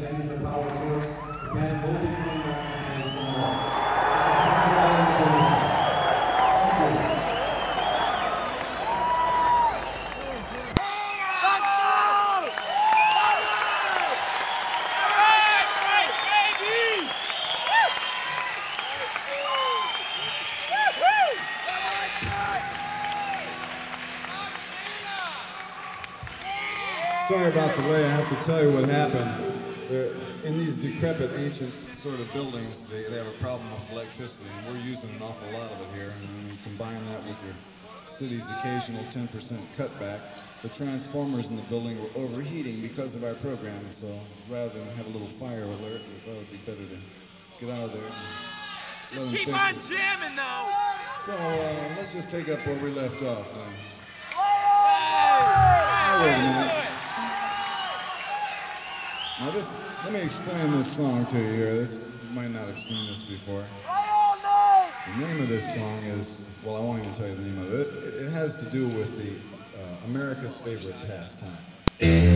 change the power source. The band will be coming back to manage the more. Sorry about the delay. I have to tell you what happened. In these decrepit, ancient sort of buildings, they have a problem with electricity, and we're using an awful lot of it here. And when you combine that with your city's occasional 10% cutback, the transformers in the building were overheating because of our program. And so rather than have a little fire alert, we thought it would be better to get out of there. Just keep on jamming, though. So let's just take up where we left off. Hey! Wait a minute. Now let me explain this song to you here. You might not have seen this before. The name of this song is, well, I won't even tell you the name of it. It has to do with the America's favorite pastime.